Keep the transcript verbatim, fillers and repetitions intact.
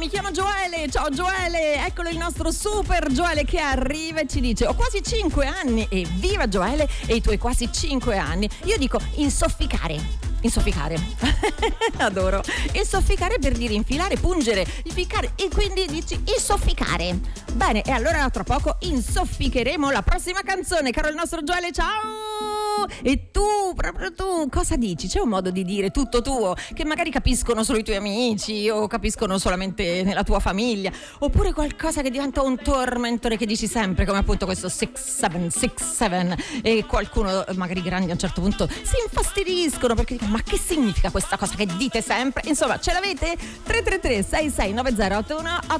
mi chiamo Gioele. Ciao Gioele, eccolo il nostro super Gioele che arriva e ci dice: ho quasi cinque anni. E viva Gioele e i tuoi quasi cinque anni. Io dico insoffocare. Insoffocare. Adoro. Insoffocare per dire infilare, pungere, inficcare, e quindi dici insoffocare. Bene, e allora tra poco insofficheremo la prossima canzone, caro il nostro Gioele. Ciao! E tu, proprio tu, cosa dici? C'è un modo di dire tutto tuo che magari capiscono solo i tuoi amici o capiscono solamente nella tua famiglia, oppure qualcosa che diventa un tormentore che dici sempre, come appunto questo sei sette sei sette, e qualcuno magari grandi a un certo punto si infastidiscono perché dicono: ma che significa questa cosa che dite sempre? Insomma, ce l'avete? tre tre tre sei sei nove zero otto uno otto